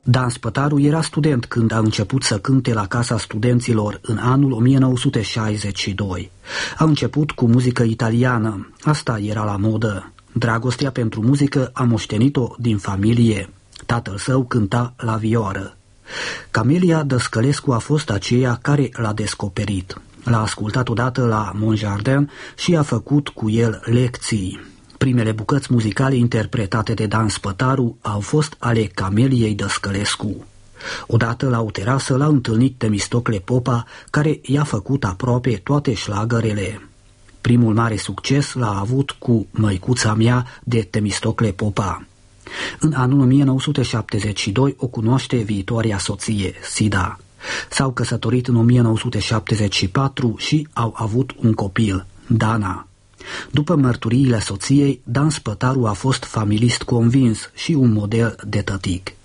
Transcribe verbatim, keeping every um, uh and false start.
Dan Spătaru era student când a început să cânte la Casa Studenților în anul o mie nouă sute șaizeci și doi. A început cu muzică italiană, asta era la modă. Dragostea pentru muzică a moștenit-o din familie. Tatăl său cânta la vioară. Camelia Dăscălescu a fost aceea care l-a descoperit. L-a ascultat odată la Monjardin și a făcut cu el lecții. Primele bucăți muzicale interpretate de Dan Spătaru au fost ale Cameliei Dăscălescu. Odată la o terasă l-a întâlnit Temistocle Popa, care i-a făcut aproape toate șlagărele. Primul mare succes l-a avut cu Măicuța mea de Temistocle Popa. În anul o mie nouă sute șaptezeci și doi o cunoaște viitoarea soție, Sida. S-au căsătorit în o mie nouă sute șaptezeci și patru și au avut un copil, Dana. După mărturiile soției, Dan Spătaru a fost familist convins și un model de tătic.